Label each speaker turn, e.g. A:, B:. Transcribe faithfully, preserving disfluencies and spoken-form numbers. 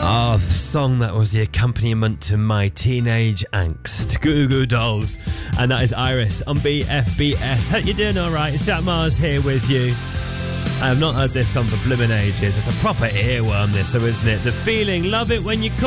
A: Ah, the song that was the accompaniment to my teenage angst, Goo Goo Dolls, and that is Iris on B F B S. Hope you're doing alright, it's Jack Mars here with you. I have not heard this song for blimmin' ages, it's a proper earworm this, so isn't it? The Feeling, love it when you call